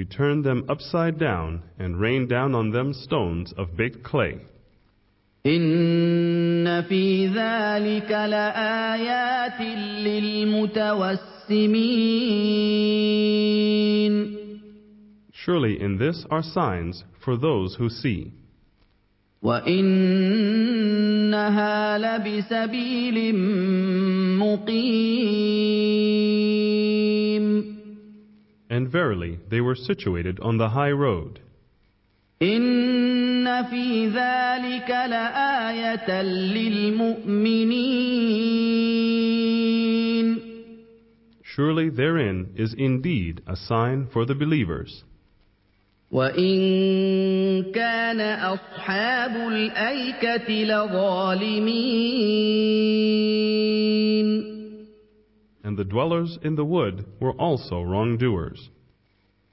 turned them upside down and rained down on them stones of baked clay. إن في ذلك لآيات للمتوسمين. Surely in this are signs for those who see. وإنها لبسبيل مقيم. And verily they were situated on the high road. إن في ذلك لآية للمؤمنين. Surely therein is indeed a sign for the believers. وإن كان أصحاب الأيكة لظالمين. And the dwellers in the wood were also wrongdoers.